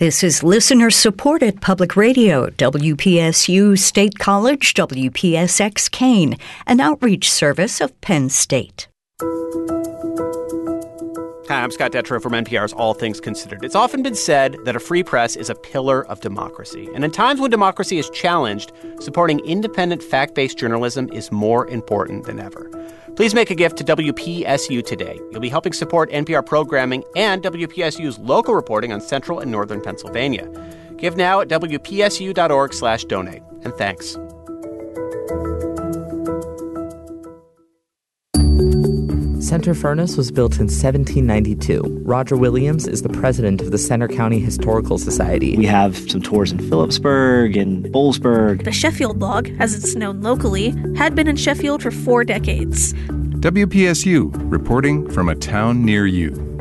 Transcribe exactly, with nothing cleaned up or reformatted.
This is listener-supported public radio, W P S U State College, W P S X Kane, an outreach service of Penn State. Hi, I'm Scott Detrow from N P R's All Things Considered. It's often been said that a free press is a pillar of democracy. And in times when democracy is challenged, supporting independent, fact-based journalism is more important than ever. Please make a gift to W P S U today. You'll be helping support N P R programming and W P S U's local reporting on central and northern Pennsylvania. Give now at W P S U dot org slash donate. And thanks. Center Furnace was built in seventeen ninety-two. Roger Williams is the president of the Center County Historical Society. We have some tours in Phillipsburg and Boalsburg. The Sheffield Log, as it's known locally, had been in Sheffield for four decades. W P S U, reporting from a town near you.